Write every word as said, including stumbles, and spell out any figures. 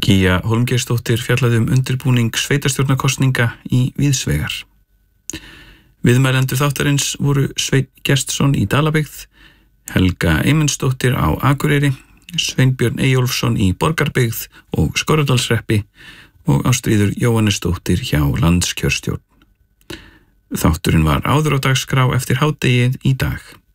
Gígja Hólmgeirsdóttir fjallaði um undirbúning sveitarstjórnarkosninga í Víðsvegar. Viðmælendur þáttarins voru Sveinn Gestsson í Dalabyggð, Helga Eymundsdóttir á Akureyri, Sveinbjörn Eyjólfsson í Borgarbyggð og Skorradalshreppi og Ástríður Jóhannesdóttir hjá Landskjörstjórn. Þátturinn var áður á dagskrá eftir hádegið í dag.